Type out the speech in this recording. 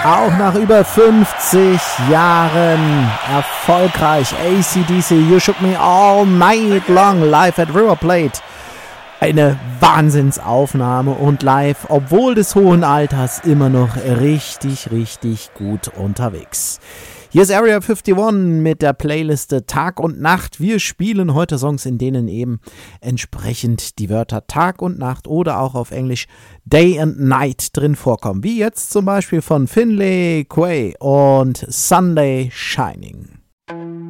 Auch nach über 50 Jahren erfolgreich. AC/DC, You Shook Me All Night Long, live at River Plate. Eine Wahnsinnsaufnahme und live, obwohl des hohen Alters, immer noch richtig, richtig gut unterwegs. Hier ist Area 51 mit der Playliste Tag und Nacht. Wir spielen heute Songs, in denen eben entsprechend die Wörter Tag und Nacht oder auch auf Englisch Day and Night drin vorkommen. Wie jetzt zum Beispiel von Finlay Quay und Sunday Shining.